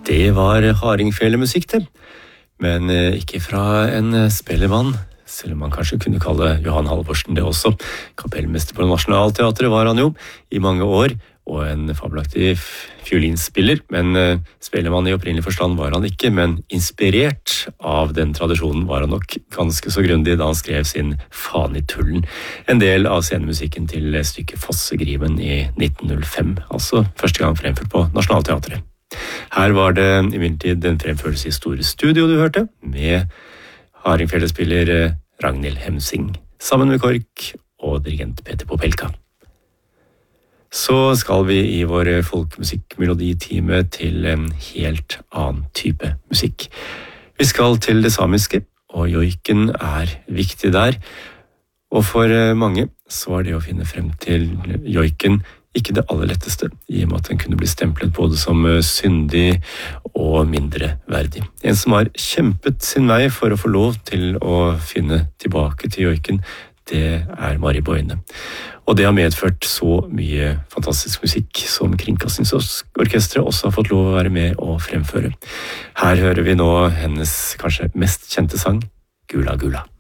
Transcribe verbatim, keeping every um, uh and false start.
Det var hardingfelemusikk det, men ikke fra en spellemann, selv om man kanskje kunne kalle Johan Halvorsen det også. Kapellmester på Nationalteatret var han jo i mange år, og en fabelaktig fiolinspiller, men spellemann i opprinnelig forstand var han ikke, men inspirert av den tradisjonen var han nok ganske så grundig da han skrev sin Faen i tullen, en del av scenemusikken til stykket Fossegriven i nitten null fem, altså første gang fremført på Nationalteatret. Her var det imidlertid en fremførelse i Store Studio du hørte, med hardingfelespiller Ragnhild Hemsing, sammen med KORK og dirigent Peter Popelka. Så skal vi i vår folkemusikkmeloditime til en helt annen type musikk. Vi skal til det samiske, og joiken er viktig der. Og for mange så var det å finne frem til joiken ikke det aller letteste, i og med at den kunne bli stemplet både som syndig og mindre verdig. En som har kjempet sin vei for å få lov til å finne tilbake til joiken, det er Mari Boine. Og det har medført så mye fantastisk musikk som Kringkastingsorkestret også har fått lov å være med og fremføre. Her hører vi nå hennes kanskje mest kjente sang, Gula Gula.